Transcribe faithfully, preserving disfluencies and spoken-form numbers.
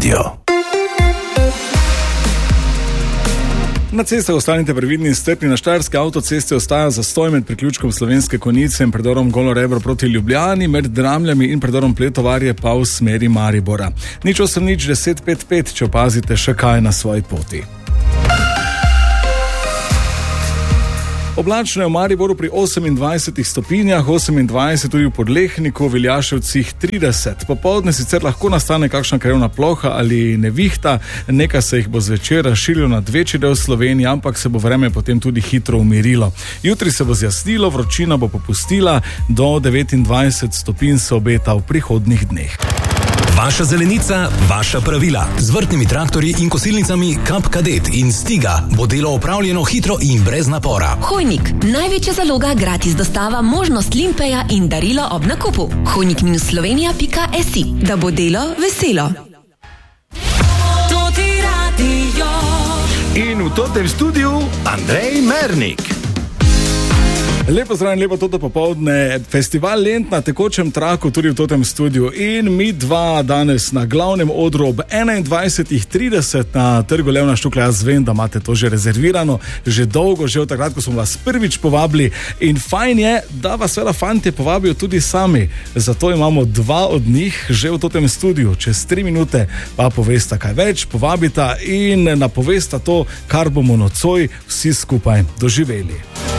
radio. Na cestah ostanite previdni in strpni. Na štajerski avtocesti ostaja zastoj med priključkom Slovenske Konjice in predorom Golo Rebro proti Ljubljani, med Dramljami in predorom Pletovarje pa v smeri Maribora. Nič osem nič deset pet pet, če opazite še kaj na svoji poti. Oblačno je v Mariboru pri osemindvajsetih stopinjah, osemindvajset tudi v Podlehniku, v Viljaševcih trideset. Popoldne sicer lahko nastane kakšna krajevna ploha ali nevihta, nekaj se jih bo zvečer razširilo nad večji del Slovenije, ampak se bo vreme potem tudi hitro umirilo. Jutri se bo zjasnilo, vročina bo popustila, do devetindvajset stopinj se obeta v prihodnjih dneh. Vaša zelenica, vaša pravila. Z vrtnimi traktorji in kosilnicami Kap Kadet in Stiga bo delo opravljeno hitro in brez napora. Hojnik, največja zaloga, gratis dostava, možnost limpeja in darilo ob nakupu. hojnik slovenija pika si, da bo delo veselo. In v totem studiu Andrej Mernik. Lepo zdrav in lepo toto popoldne. Festival Lent na tekočem traku tudi v totem studiu in mi dva danes na glavnem odru ob enaindvajsetih trideset na trgu Levna Štukla. Jaz vem, da imate to že rezervirano, že dolgo, že od takrat, ko smo vas prvič povabili, in fajn je, da vas seveda fantje povabijo tudi sami. Zato imamo dva od njih že v totem studiu. Čez tri minute pa povesta kaj več, povabita in napovesta to, kar bomo nocoj vsi skupaj doživeli.